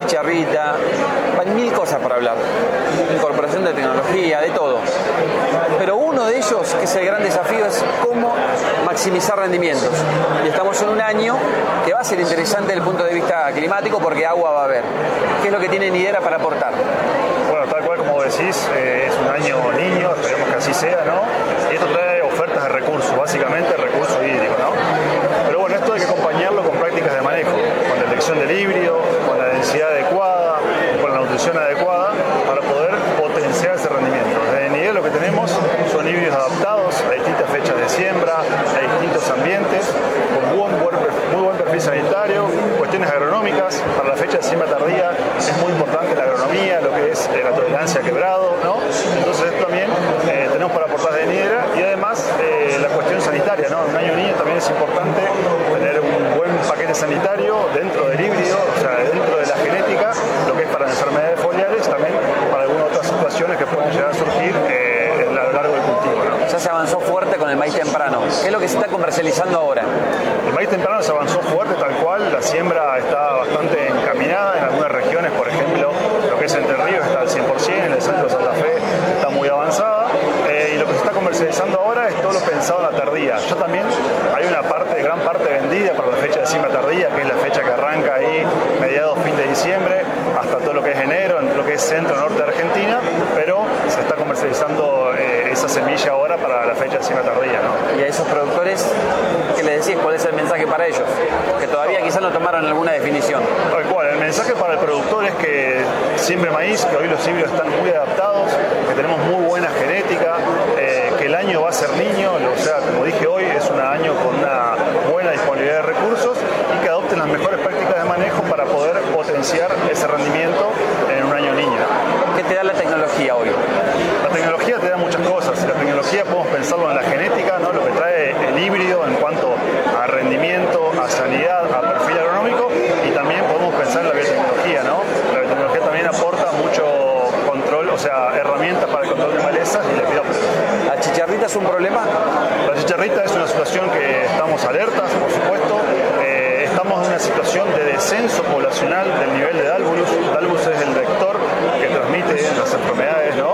chicharrita, hay mil cosas para hablar, incorporación de tecnología, de todo. Pero uno de ellos, que es el gran desafío, es cómo maximizar rendimientos. Y estamos en un año que va a ser interesante desde el punto de vista climático porque agua va a haber. ¿Qué es lo que tiene Nidera para aportar? Bueno, tal cual como decís, es un año niño, esperemos que así sea, ¿no? Y esto trae ofertas de recursos, básicamente recursos hídricos, ¿no? Pero bueno, esto hay que acompañarlo con prácticas de manejo, con detección del híbrido, con la densidad adecuada, con la nutrición adecuada, para poder potenciar ese rendimiento. Desde Nidera lo que tenemos son híbridos adaptados a distintas fechas de siembra, a distintos ambientes, con muy buen perfil sanitario, cuestiones agronómicas. Para la fecha de siembra tardía es muy importante la agronomía, lo que es la tolerancia a quebrado, ¿no? Entonces esto también tenemos para aportar de Nidera, y además la cuestión sanitaria, ¿no? En un año niño también es importante tener un buen paquete sanitario dentro del híbrido, o sea, dentro de la genética, lo que es para enfermedades foliares, también para algunas otras situaciones que pueden llegar a surgir a lo largo del cultivo, ¿no? Ya se avanzó fuerte con el maíz temprano. ¿Qué es lo que se está comercializando ahora? El maíz temprano se avanzó fuerte, tal cual. La siembra está bastante encaminada en algunas regiones, por ejemplo, lo que es Entre Ríos está al 100%, en el centro de Santa Fe está muy avanzada. Y lo que se está comercializando ahora es todo lo pensado en la tardía. Ya también hay una gran parte vendida para la fecha de siembra tardía, que es la fecha que arranca ahí mediados, fin de diciembre, hasta todo lo que es enero, en lo que es centro-norte de Argentina, pero se está comercializando esa semilla ahora para la fecha de siembra tardía, ¿no? Y a esos productores, ¿qué les decís? ¿Cuál es el mensaje para ellos? Que todavía quizás no tomaron alguna definición. Tal cual, el mensaje para el productor es que siembre maíz, que hoy los híbridos están muy adaptados, que tenemos muy buena genética, que el año va a ser niño, o sea, como dije hoy, es un año con una buena disponibilidad de recursos, y que adopten las mejores prácticas de manejo para poder potenciar ese rendimiento en un año niño. ¿Qué te da la tecnología hoy? La tecnología te da muchas cosas. La tecnología podemos pensarlo en la genética, ¿no? Lo que trae el híbrido en cuanto a rendimiento, a sanidad, a perfil agronómico, y también podemos pensar en la biotecnología, ¿no? La biotecnología también aporta mucho control, o sea, herramientas para el control de malezas y lepidópteros. ¿La chicharrita es un problema? La chicharrita es una situación que estamos alertas, por supuesto. Estamos en una situación de descenso poblacional del nivel de Dalvulus. Dalvulus es el vector que transmite las enfermedades, ¿no?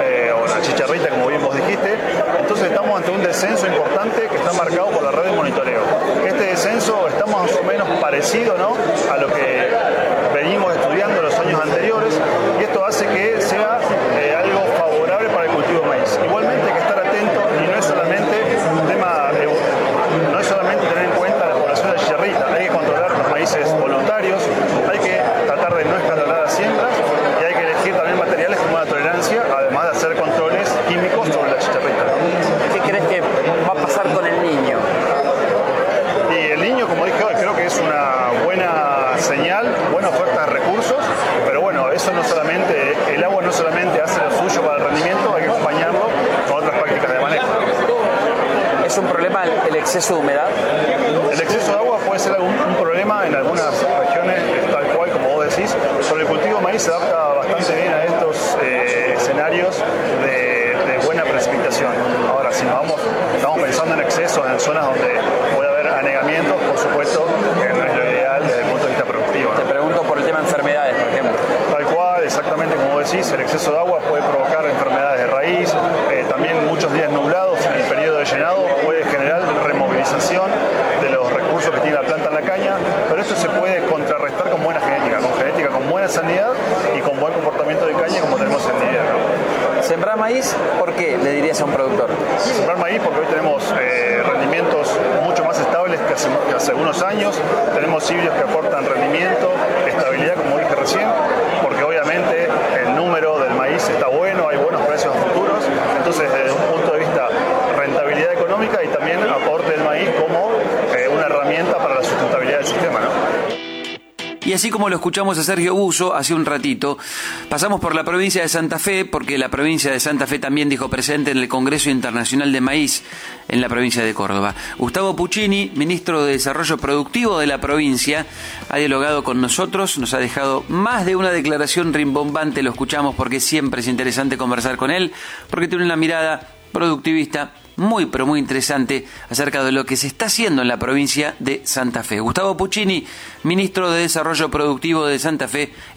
O la chicharrita, como bien vos dijiste. Entonces estamos ante un descenso importante que está marcado por la red de monitoreo. Este descenso está más o menos parecido, ¿no?, a lo que venimos estudiando en los años anteriores, y esto hace que sea algo favorable para el cultivo de maíz. Igualmente hay que estar atento, y no es solamente un tema, no es solamente tener en cuenta la población de chicharrita, hay que controlar los maíces voluntarios, hay que tratar de no escalonar las siembras, y hay que elegir también materiales con buena tolerancia, además de hacer controles químicos sobre la chicharrita, ¿no? ¿Qué crees que va a pasar con el niño? Y el niño, como dije hoy, creo que es una buena señal, buena oferta de recursos, pero bueno, eso no solamente, el agua no solamente hace lo suyo para el rendimiento, hay que acompañarlo con otras prácticas de manejo, ¿no? ¿Es un problema el exceso de humedad? El exceso de agua puede ser un problema en algunas regiones, tal cual como vos decís, pero el cultivo de maíz se adapta bastante bien a estos escenarios de buena precipitación. Ahora, si estamos pensando en excesos en zonas donde puede haber anegamientos, por supuesto, que no es lo ideal desde el punto de vista productivo, ¿no? Te pregunto por el tema de enfermedades, por ejemplo. Tal cual, exactamente como decís, el exceso de agua puede provocar enfermedades de raíz, también muchos días nublados en el periodo de llenado puede generar removilización de los recursos que tiene la planta en la caña, pero esto se puede contrarrestar con buena genética con buena sanidad y con buen comportamiento de caña, como tenemos en Nidera, ¿no? ¿Sembrar maíz? ¿Por qué le dirías a un productor? Sembrar maíz porque hoy tenemos rendimientos mucho más estables que hace unos años, tenemos híbridos que aportan rendimiento, estabilidad, como dije recién, porque obviamente el número del maíz está bueno, hay buenos precios futuros, entonces desde un punto de vista rentabilidad económica y también aporte del maíz como una herramienta para la sustentabilidad del sistema, ¿no? Y así como lo escuchamos a Sergio Buso hace un ratito, pasamos por la provincia de Santa Fe, porque la provincia de Santa Fe también dijo presente en el Congreso Internacional de Maíz en la provincia de Córdoba. Gustavo Puccini, ministro de Desarrollo Productivo de la provincia, ha dialogado con nosotros, nos ha dejado más de una declaración rimbombante, lo escuchamos porque siempre es interesante conversar con él, porque tiene una mirada productivista muy, pero muy interesante acerca de lo que se está haciendo en la provincia de Santa Fe. Gustavo Puccini, ministro de Desarrollo Productivo de Santa Fe,